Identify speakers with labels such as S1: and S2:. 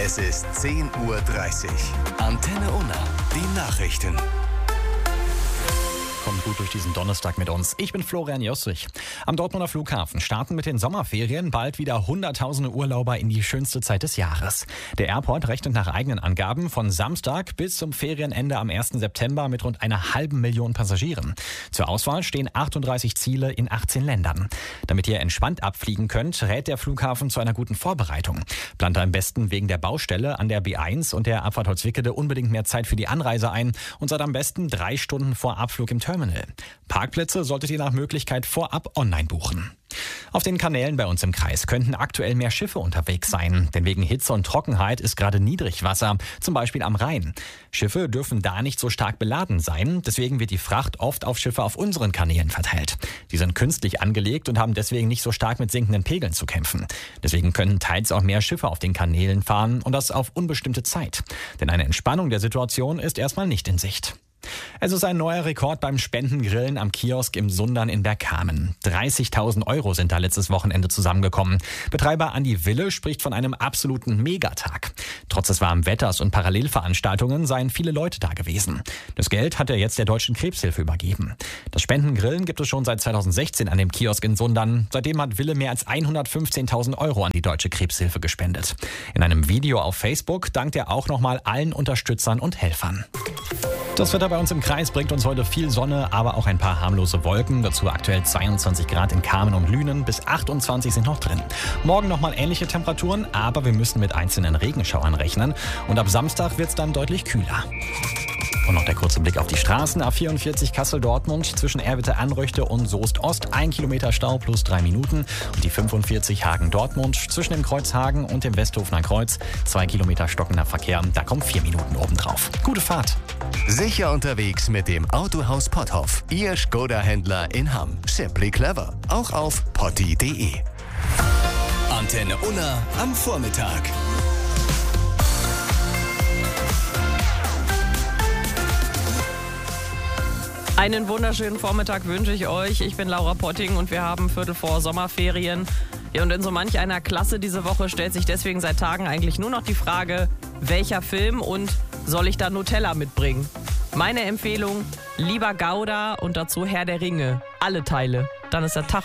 S1: Es ist 10:30 Uhr. Antenne Unna, die Nachrichten.
S2: Kommt gut durch diesen Donnerstag mit uns. Ich bin Florian Jostrich. Am Dortmunder Flughafen starten mit den Sommerferien bald wieder Hunderttausende Urlauber in die schönste Zeit des Jahres. Der Airport rechnet nach eigenen Angaben von Samstag bis zum Ferienende am 1. September mit rund 500.000 Passagieren. Zur Auswahl stehen 38 Ziele in 18 Ländern. Damit ihr entspannt abfliegen könnt, rät der Flughafen zu einer guten Vorbereitung. Plant am besten wegen der Baustelle an der B1 und der Abfahrt Holzwickede unbedingt mehr Zeit für die Anreise ein und seid am besten 3 Stunden vor Abflug im Terminal. Parkplätze solltet ihr nach Möglichkeit vorab online buchen. Auf den Kanälen bei uns im Kreis könnten aktuell mehr Schiffe unterwegs sein, denn wegen Hitze und Trockenheit ist gerade Niedrigwasser, zum Beispiel am Rhein. Schiffe dürfen da nicht so stark beladen sein, deswegen wird die Fracht oft auf Schiffe auf unseren Kanälen verteilt. Die sind künstlich angelegt und haben deswegen nicht so stark mit sinkenden Pegeln zu kämpfen. Deswegen können teils auch mehr Schiffe auf den Kanälen fahren und das auf unbestimmte Zeit. Denn eine Entspannung der Situation ist erstmal nicht in Sicht. Es ist ein neuer Rekord beim Spendengrillen am Kiosk im Sundern in Bergkamen. 30.000 € sind da letztes Wochenende zusammengekommen. Betreiber Andi Wille spricht von einem absoluten Megatag. Trotz des warmen Wetters und Parallelveranstaltungen seien viele Leute da gewesen. Das Geld hat er jetzt der Deutschen Krebshilfe übergeben. Das Spendengrillen gibt es schon seit 2016 an dem Kiosk in Sundern. Seitdem hat Wille mehr als 115.000 € an die Deutsche Krebshilfe gespendet. In einem Video auf Facebook dankt er auch nochmal allen Unterstützern und Helfern. Das Wetter bei uns im Kreis bringt uns heute viel Sonne, aber auch ein paar harmlose Wolken. Dazu aktuell 22 Grad in Kamen und Lünen, bis 28 sind noch drin. Morgen nochmal ähnliche Temperaturen, aber wir müssen mit einzelnen Regenschauern rechnen. Und ab Samstag wird es dann deutlich kühler. Und noch der kurze Blick auf die Straßen. A44 Kassel-Dortmund zwischen Erwitte-Anröchte und Soest-Ost 1 Kilometer Stau plus 3 Minuten. Und die 45 Hagen-Dortmund zwischen dem Kreuz Hagen und dem Westhofener Kreuz 2 Kilometer stockender Verkehr. Da kommen 4 Minuten obendrauf. Gute Fahrt.
S1: Sicher unterwegs mit dem Autohaus Potthoff. Ihr Skoda-Händler in Hamm. Simply clever. Auch auf potti.de. Antenne Unna am Vormittag.
S3: Einen wunderschönen Vormittag wünsche ich euch. Ich bin Laura Potting und wir haben Viertel vor Sommerferien. Ja, und in so manch einer Klasse diese Woche stellt sich deswegen seit Tagen eigentlich nur noch die Frage, welcher Film und soll ich da Nutella mitbringen? Meine Empfehlung, lieber Gouda und dazu Herr der Ringe. Alle Teile. Dann ist der Tag